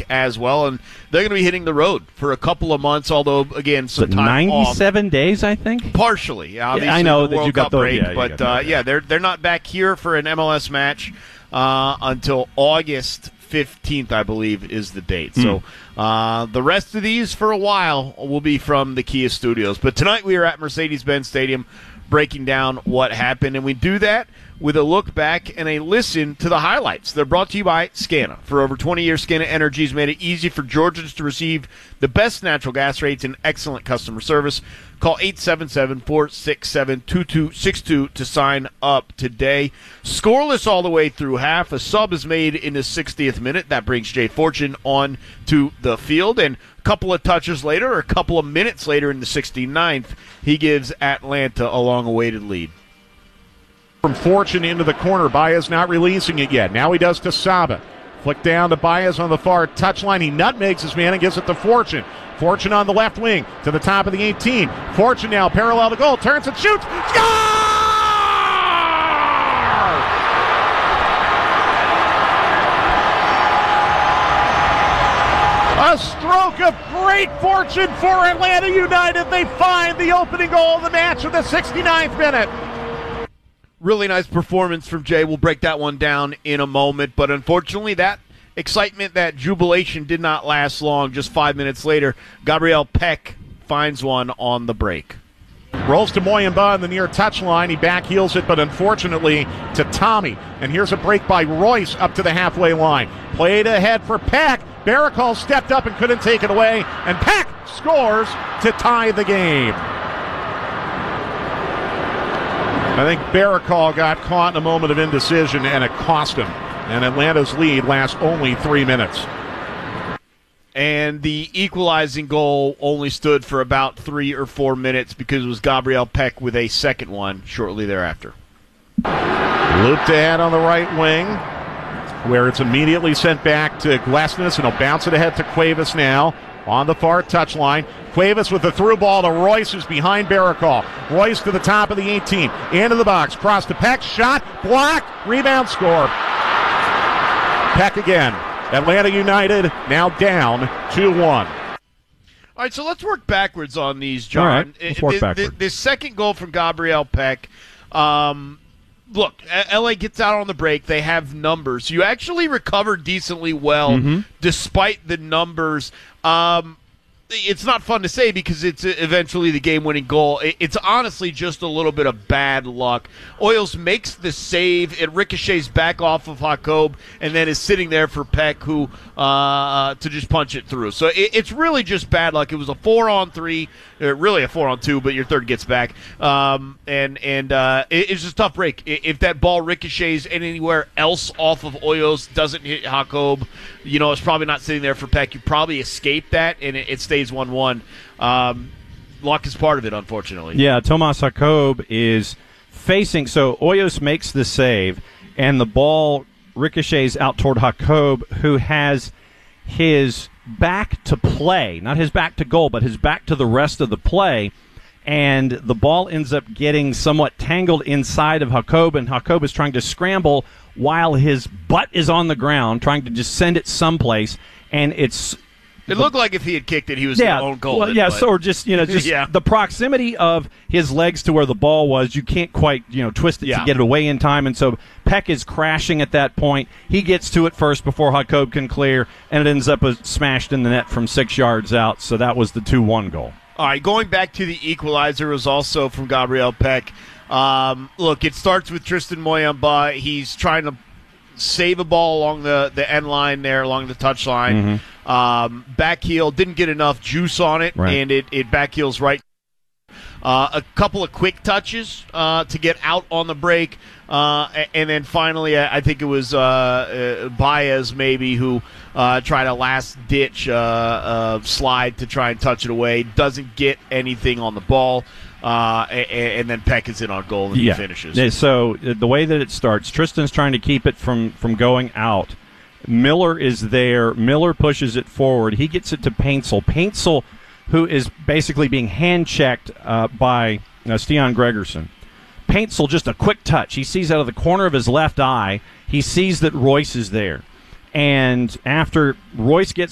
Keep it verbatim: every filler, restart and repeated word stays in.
week as well, and they're going to be hitting the road for a couple of months, although, again, some so time ninety-seven off. days, I think? Partially. Obviously, yeah, I know the that World you got Cup the break, yeah, but, got uh, that. yeah, they're, they're not back here for an M L S match uh, until August fifteenth, I believe, is the date. Hmm. So uh, the rest of these for a while will be from the Kia Studios. But tonight we are at Mercedes-Benz Stadium breaking down what happened, and we do that with a look back and a listen to the highlights. They're brought to you by Scana. For over twenty years, Scana Energy has made it easy for Georgians to receive the best natural gas rates and excellent customer service. Call eight seven seven, four six seven, two two six two to sign up today. Scoreless all the way through half. A sub is made in the sixtieth minute. That brings Jay Fortune on to the field. And a couple of touches later, or a couple of minutes later in the sixty-ninth, he gives Atlanta a long-awaited lead. From Fortune into the corner. Baez not releasing it yet. Now he does to Saba. Flick down to Baez on the far touchline. He nutmegs his man and gives it to Fortune. Fortune on the left wing to the top of the eighteen. Fortune now parallel to goal. Turns and shoots. Score! A stroke of great fortune for Atlanta United. They find the opening goal of the match in the sixty-ninth minute. Really nice performance from Jay. We'll break that one down in a moment. But unfortunately, that excitement, that jubilation did not last long. Just five minutes later, Gabriel Peck finds one on the break. Rolls to Moyamba on the near touchline. He backheels it, but unfortunately to Tommy. And here's a break by Royce up to the halfway line. Played ahead for Peck. Baracol stepped up and couldn't take it away. And Peck scores to tie the game. I think Baracol got caught in a moment of indecision, and it cost him. And Atlanta's lead lasts only three minutes. And the equalizing goal only stood for about three or four minutes because it was Gabriel Peck with a second one shortly thereafter. Looped ahead on the right wing, where it's immediately sent back to Glesnes, and he'll bounce it ahead to Cuevas now on the far touchline. Cuevas with the through ball to Royce, who's behind Baracol. Royce to the top of the eighteen. Into the box. Cross to Peck. Shot. Blocked. Rebound. Score. Peck again. Atlanta United now down two one. All right, so let's work backwards on these, John. All right, let's work the, backward. The, the second goal from Gabriel Peck, um, look, L A gets out on the break. They have numbers. You actually recovered decently well mm-hmm. despite the numbers. Um, it's not fun to say because it's eventually the game-winning goal. It's honestly just a little bit of bad luck. Oyles makes the save. It ricochets back off of Jacob and then is sitting there for Peck, who uh, to just punch it through. So it, it's really just bad luck. It was a four-on-three, really a four-on-two, but your third gets back. Um, and and uh, it, it's just a tough break. If that ball ricochets anywhere else off of Oyles, doesn't hit Jacob, you know, it's probably not sitting there for Peck. You probably escape that, and it, it stays one one. Um, luck is part of it, unfortunately. Yeah, Tomas Jacob is facing. So Oyos makes the save, and the ball ricochets out toward Jacob, who has his back to play, not his back to goal, but his back to the rest of the play. And the ball ends up getting somewhat tangled inside of Jacob, and Jacob is trying to scramble while his butt is on the ground, trying to just send it someplace, and it's... It looked like if he had kicked it, he was yeah, the own goal. Well, yeah, so or just you know, just yeah. the proximity of his legs to where the ball was, you can't quite you know twist it yeah. to get it away in time, and so Peck is crashing at that point. He gets to it first before Jacob can clear, and it ends up uh, smashed in the net from six yards out. So that was the two one goal. All right, going back to the equalizer was also from Gabriel Peck. Um, look, it starts with Tristan Moyamba. He's trying to save a ball along the, the end line there, along the touch line. Mm-hmm. Um, back heel, didn't get enough juice on it, right. and it, it back heels right. Uh, a couple of quick touches uh, to get out on the break. Uh, and then finally, I think it was uh, uh, Baez maybe who uh, tried a last-ditch uh, uh, slide to try and touch it away. Doesn't get anything on the ball. Uh, and, and then Peck is in on goal and yeah. he finishes. Yeah, so the way that it starts, Tristan's trying to keep it from, from going out. Miller is there. Miller pushes it forward. He gets it to Paintsel. Paintsel, who is basically being hand-checked uh, by uh, Stian Gregerson. Paintsel, just a quick touch. He sees out of the corner of his left eye, he sees that Royce is there. And after Royce gets